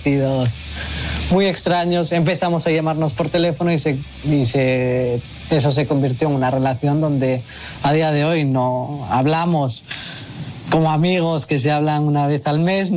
partidos muy extraños. Empezamos a llamarnos por teléfono y eso se convirtió en una relación donde a día de hoy no hablamos como amigos que se hablan una vez al mes.